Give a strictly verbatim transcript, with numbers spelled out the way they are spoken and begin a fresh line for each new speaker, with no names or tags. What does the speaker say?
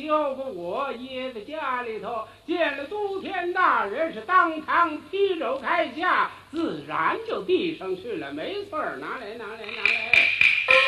小不过也在家里头见了都天大人，是当堂劈肘开下，自然就递上去了。没错儿，拿来拿来拿来。